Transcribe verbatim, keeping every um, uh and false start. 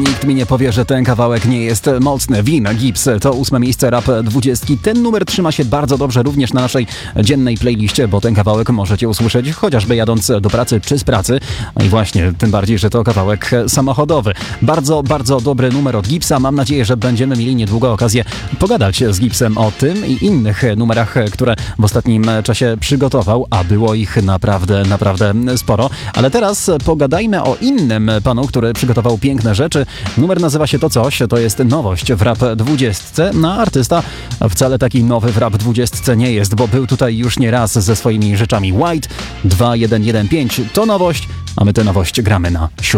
Nikt mi nie powie, że ten kawałek nie jest mocny. Win, Gibbs, to ósme miejsce Rap dwudziestki. Ten numer trzyma się bardzo dobrze również na naszej dziennej playliście, bo ten kawałek możecie usłyszeć chociażby jadąc do pracy czy z pracy. No i właśnie, tym bardziej, że to kawałek samochodowy. Bardzo, bardzo dobry numer od Gibbsa. Mam nadzieję, że będziemy mieli niedługo okazję pogadać z Gibbsem o tym i innych numerach, które w ostatnim czasie przygotował, a było ich naprawdę, naprawdę sporo. Ale teraz pogadajmy o innym panu, który przygotował piękne rzeczy. Numer nazywa się To Coś, to jest nowość w Rap dwudziestce, no a artysta wcale taki nowy w Rap dwudziestce nie jest, bo był tutaj już nie raz ze swoimi rzeczami. White dwa jeden jeden pięć to nowość, a my tę nowość gramy na siódmym.